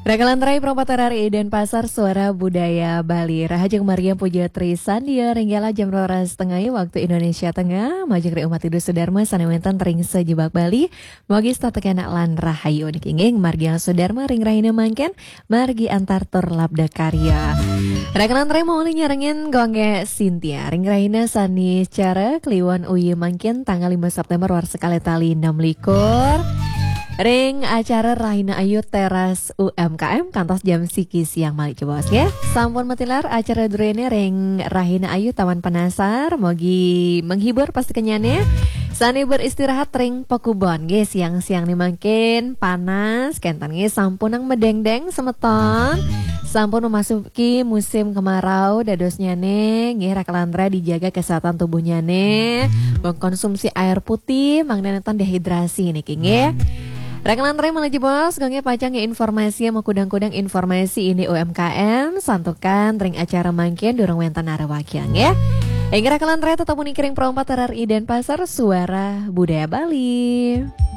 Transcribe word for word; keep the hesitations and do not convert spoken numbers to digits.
Rekalan Rai Perempatan R I dan Pasar Suara Budaya Bali. Rahajeng Maria Puja Tri Sandia Ringgala jam dua belas setengah waktu Indonesia Tengah. Majeng Ri Umat Idul Sudarma Sanewentan Tering Sejebak Bali. Mogi statekan lan rahayu nikinging Margia Sudarma Ring Rahina Mangken. Margi antar tur labda karya. Rekalan Rai mau nyarengin gongge Cynthia Ring Rahina Sani Cara Kliwon Uye Mangken tanggal lima September war sekali tali enam likur. Ring acara Rahina Ayu Teras U M K M kantos jam siki siang malik bos ya. Sampun metilar acara durene ring Rahina Ayu Taman Penasar mogi menghibur pasti kenyane. Sani beristirahat ring Pokubon ge siang-siang nih makin panas kentan ge sampun nang medeng-deng semeton. Sampun memasuki musim kemarau dadosnya ne nggih rakalandra dijaga kesehatan tubuhnya ne. Mengkonsumsi air putih mangnenetan dehidrasi niki nggih. Rekanan Rai Malaji Bos, gongnya pacang ya informasi mau kudang-kudang informasi ini U M K M, santukan ring acara mangkin durung wentan arawakiang ya. Hingga rekanan Rai tetap unikiring perompat R I dan Pasar Suara Budaya Bali.